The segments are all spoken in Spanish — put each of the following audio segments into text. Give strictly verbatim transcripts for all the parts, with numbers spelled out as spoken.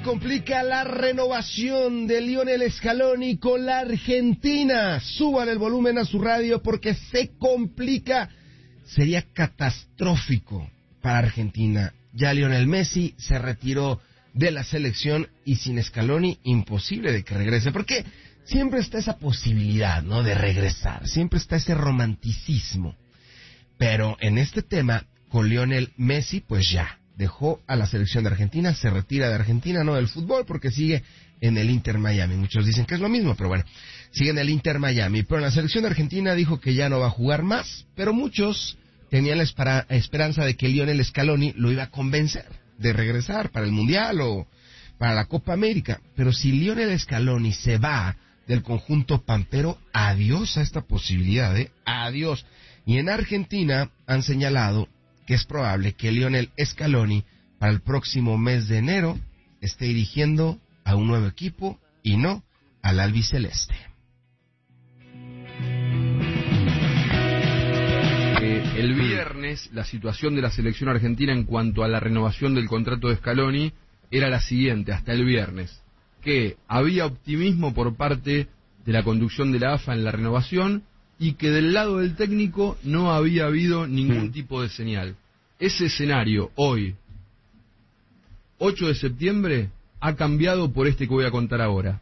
complica la renovación de Lionel Scaloni con la Argentina. Suban el volumen a su radio porque se complica. Sería catastrófico para Argentina. Ya Lionel Messi se retiró de la selección y sin Scaloni imposible de que regrese. Porque siempre está esa posibilidad, ¿no?, de regresar. Siempre está ese romanticismo. Pero en este tema, con Lionel Messi, pues ya. Dejó a la selección de Argentina, se retira de Argentina, no del fútbol, porque sigue en el Inter Miami. Muchos dicen que es lo mismo, pero bueno, sigue en el Inter Miami. Pero en la selección de Argentina dijo que ya no va a jugar más, pero muchos tenían la espera, esperanza de que Lionel Scaloni lo iba a convencer de regresar para el Mundial o para la Copa América. Pero si Lionel Scaloni se va del conjunto pampero, adiós a esta posibilidad, ¿eh? Adiós. Y en Argentina han señalado que es probable que Lionel Scaloni para el próximo mes de enero esté dirigiendo a un nuevo equipo y no al albiceleste. Eh, el viernes la situación de la selección argentina en cuanto a la renovación del contrato de Scaloni era la siguiente, hasta el viernes, que había optimismo por parte de la conducción de la A F A en la renovación y que del lado del técnico no había habido ningún tipo de señal. Ese escenario, hoy, ocho de septiembre, ha cambiado por este que voy a contar ahora.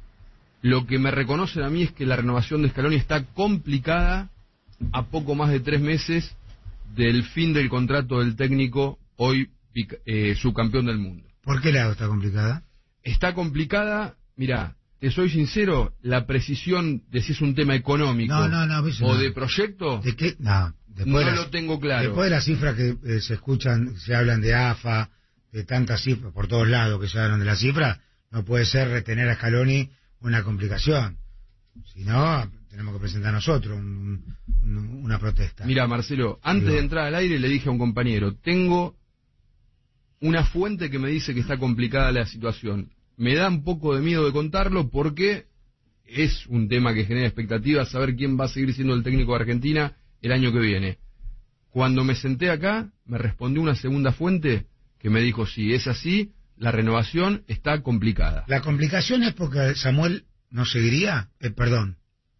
Lo que me reconocen a mí es que la renovación de Scaloni está complicada a poco más de tres meses del fin del contrato del técnico, hoy eh, subcampeón del mundo. ¿Por qué la está complicada? Está complicada, mira, te soy sincero, la precisión de si es un tema económico no, no, no, o no. de proyecto, ¿De qué? No, no las, lo tengo claro. Después de las cifras que eh, se escuchan, se hablan de A F A, de tantas cifras, por todos lados que se hablan de las cifras, no puede ser retener a Scaloni una complicación. Si no, tenemos que presentar nosotros un, un, una protesta. Mira, Marcelo, antes Digo. de entrar al aire le dije a un compañero, tengo una fuente que me dice que está complicada la situación. Me da un poco de miedo de contarlo porque es un tema que genera expectativas, saber quién va a seguir siendo el técnico de Argentina el año que viene. Cuando me senté acá, me respondió una segunda fuente que me dijo, sí, es así, la renovación está complicada. La complicación es porque Samuel no seguiría, eh, perdón,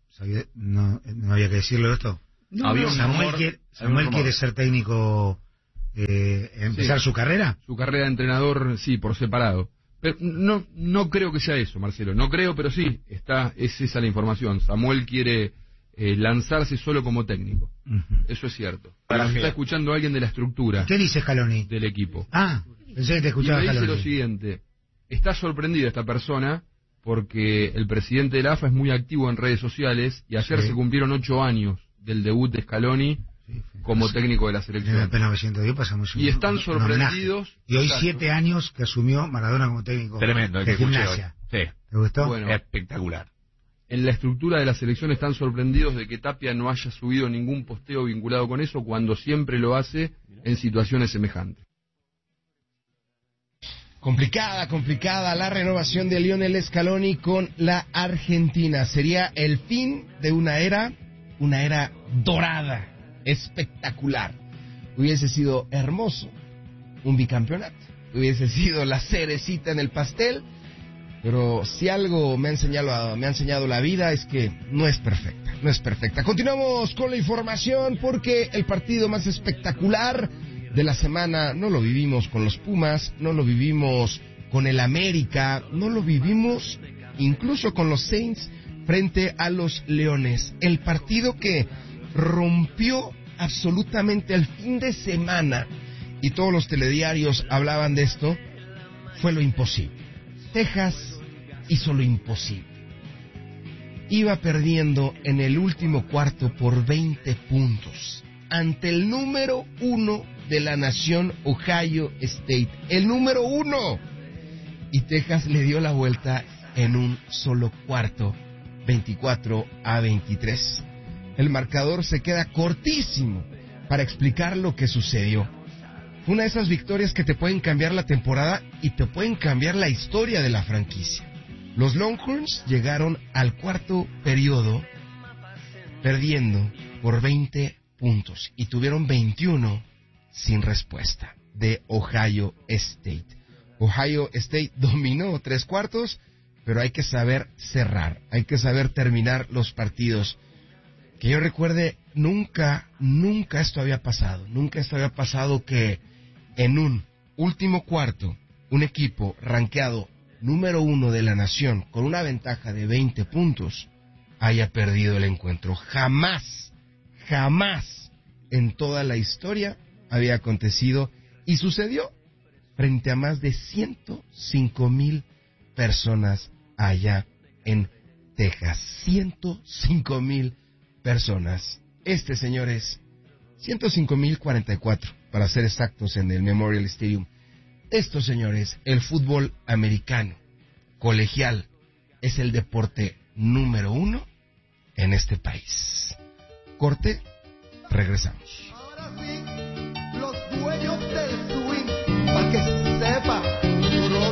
no, no había que decirlo esto. No, no, Samuel rumor, quiere, Samuel quiere ser técnico, eh, empezar sí, su carrera. Su carrera de entrenador, sí, por separado. Pero no, no creo que sea eso, Marcelo. No creo, pero sí, está, es esa la información. Samuel quiere eh, lanzarse solo como técnico. Uh-huh. Eso es cierto. Pero se está escuchando alguien de la estructura. ¿Qué dice Scaloni? Del equipo. Ah, pensé que te escuchaba. Y me dice Scaloni. lo siguiente. Está sorprendida esta persona porque el presidente de la A F A es muy activo en redes sociales y ayer sí. se cumplieron ocho años del debut de Scaloni sí, como técnico de la selección. En el P novecientos diez pasamos un, y están sorprendidos. Y hoy exacto. siete años que asumió Maradona como técnico. Tremendo, de gimnasia. Sí. ¿Te gustó? Bueno, espectacular. En la estructura de la selección están sorprendidos de que Tapia no haya subido ningún posteo vinculado con eso cuando siempre lo hace en situaciones semejantes. Complicada, complicada la renovación de Lionel Scaloni con la Argentina. Sería el fin de una era, una era dorada, espectacular. Hubiese sido hermoso un bicampeonato, hubiese sido la cerecita en el pastel, pero si algo me ha enseñado, me ha enseñado la vida es que no es perfecta, no es perfecta. Continuamos con la información porque el partido más espectacular de la semana no lo vivimos con los Pumas, no lo vivimos con el América, no lo vivimos incluso con los Saints frente a los Leones. El partido que rompió absolutamente el fin de semana y todos los telediarios hablaban de esto, fue lo imposible. Texas hizo lo imposible. Iba perdiendo en el último cuarto por veinte puntos ante el número uno de la nación, Ohio State, el número uno, y Texas le dio la vuelta en un solo cuarto, veinticuatro a veintitrés. El marcador se queda cortísimo para explicar lo que sucedió. Fue una de esas victorias que te pueden cambiar la temporada y te pueden cambiar la historia de la franquicia. Los Longhorns llegaron al cuarto periodo perdiendo por veinte puntos y tuvieron veintiuno sin respuesta de Ohio State. Ohio State dominó tres cuartos, pero hay que saber cerrar, hay que saber terminar los partidos. Que yo recuerde, nunca, nunca esto había pasado, nunca esto había pasado que en un último cuarto, un equipo rankeado número uno de la nación, con una ventaja de veinte puntos, haya perdido el encuentro. Jamás, jamás en toda la historia había acontecido y sucedió frente a más de ciento cinco mil personas allá en Texas. ciento cinco mil personas. Este, señores, ciento cinco mil cuarenta y cuatro, para ser exactos, en el Memorial Stadium. Esto, señores, el fútbol americano colegial es el deporte número uno en este país. Corte, regresamos. Ahora sí, los dueños